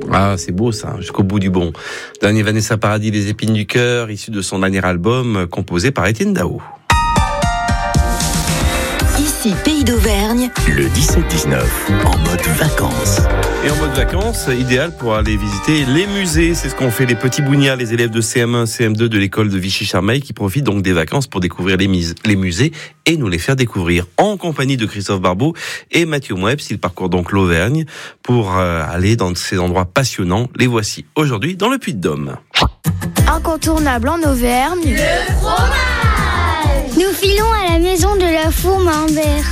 Ah, c'est beau ça, jusqu'au bout du bon. Dernier Vanessa Paradis, Les épines du cœur, issu de son dernier album, composé par Étienne Dao. Ici, Pays d'Auvergne. Le 17-19, en mode vacances. Et en mode vacances, idéal pour aller visiter les musées. C'est ce qu'ont fait les petits bougnats, les élèves de CM1, CM2 de l'école de Vichy-Charmeil, qui profitent donc des vacances pour découvrir les musées et nous les faire découvrir en compagnie de Christophe Barbeau et Mathieu Mouebs. Ils parcourent donc l'Auvergne pour aller dans ces endroits passionnants. Les voici aujourd'hui dans le Puy-de-Dôme. Incontournable en Auvergne. Le fromage! Nous filons à la maison de la fourme à Ambert.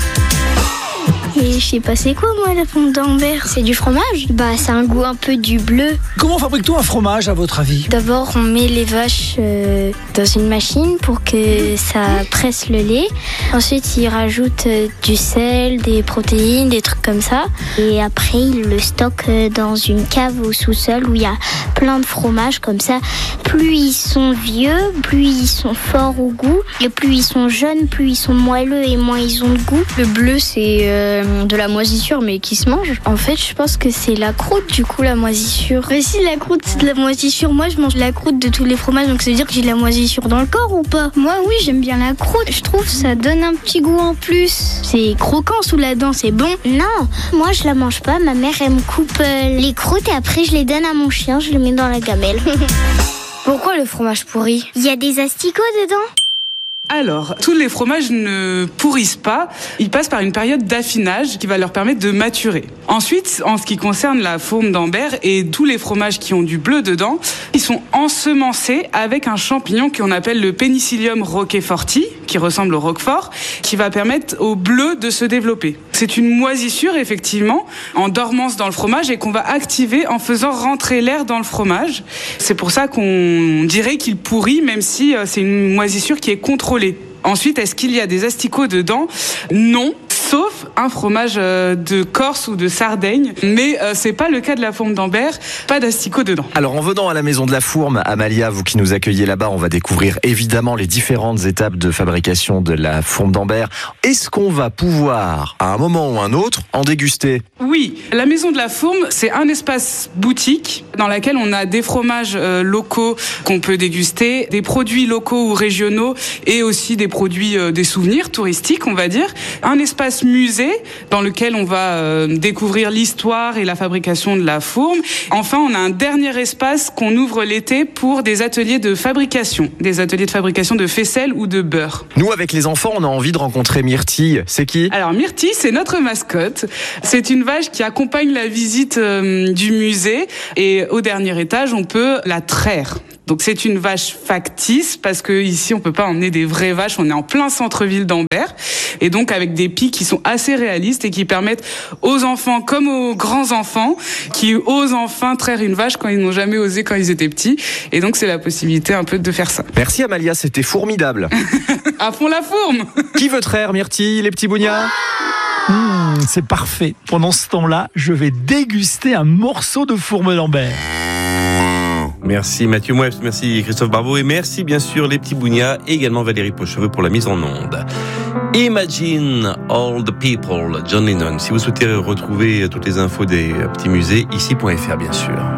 Et je sais pas c'est quoi moi la fourme d'Ambert. C'est du fromage? Bah c'est un goût un peu du bleu. Comment fabrique-t-on un fromage à votre avis? D'abord on met les vaches dans une machine pour que ça presse le lait. Ensuite ils rajoutent du sel, des protéines, des trucs comme ça. Et après ils le stockent dans une cave au sous-sol où il y a plein de fromages comme ça. Plus ils sont vieux, plus ils sont forts au goût. Et plus ils sont jeunes, plus ils sont moelleux et moins ils ont de goût. Le bleu c'est de la moisissure mais qui se mange. En fait je pense que c'est la croûte du coup la moisissure. Mais si la croûte c'est de la moisissure, moi je mange la croûte de tous les fromages donc ça veut dire que j'ai de la moisissure dans le corps ou pas? Moi oui j'aime bien la croûte, je trouve ça donne un petit goût en plus. C'est croquant sous la dent, c'est bon. Non, moi je la mange pas, ma mère elle me coupe les croûtes et après je les donne à mon chien, je les mets dans la gamelle. Pourquoi le fromage pourrit? Il y a des asticots dedans? Alors, tous les fromages ne pourrissent pas. Ils passent par une période d'affinage qui va leur permettre de maturer. Ensuite, en ce qui concerne la fourme d'Ambert et tous les fromages qui ont du bleu dedans, ils sont ensemencés avec un champignon qu'on appelle le Penicillium roqueforti, qui ressemble au roquefort, qui va permettre au bleu de se développer. C'est une moisissure, effectivement, en dormance dans le fromage et qu'on va activer en faisant rentrer l'air dans le fromage. C'est pour ça qu'on dirait qu'il pourrit, même si c'est une moisissure qui est contrôlée. Ensuite, est-ce qu'il y a des asticots dedans? Non, sauf un fromage de Corse ou de Sardaigne. Mais c'est pas le cas de la fourme d'Ambert, pas d'asticots dedans. Alors en venant à la maison de la fourme, Amalia, vous qui nous accueillez là-bas, on va découvrir évidemment les différentes étapes de fabrication de la fourme d'Ambert. Est-ce qu'on va pouvoir, à un moment ou un autre, en déguster? Oui, la maison de la fourme, c'est un espace boutique dans lequel on a des fromages locaux qu'on peut déguster, des produits locaux ou régionaux et aussi des produits, des souvenirs touristiques, on va dire. Un espace musée dans lequel on va découvrir l'histoire et la fabrication de la fourme. Enfin, on a un dernier espace qu'on ouvre l'été pour des ateliers de fabrication de faisselle ou de beurre. Nous, avec les enfants, on a envie de rencontrer Myrtille. C'est qui? Alors Myrtille, c'est notre mascotte. C'est une vache qui accompagne la visite du musée et au dernier étage, on peut la traire. Donc c'est une vache factice parce que ici on peut pas emmener des vraies vaches, on est en plein centre-ville d'Ambert et donc avec des pics qui sont assez réalistes et qui permettent aux enfants comme aux grands enfants qui osent enfin traire une vache quand ils n'ont jamais osé quand ils étaient petits et donc c'est la possibilité un peu de faire ça. Merci Amalia, c'était formidable. À fond la fourme. Qui veut traire Myrtille, les petits bougnats? C'est parfait. Pendant ce temps-là, je vais déguster un morceau de fourme d'Ambert. Merci Mathieu Mouebs, merci Christophe Barbeau et merci bien sûr les petits bougnats et également Valérie Pocheveux pour la mise en onde. Imagine all the people, John Lennon. Si vous souhaitez retrouver toutes les infos des petits musées, ici.fr bien sûr.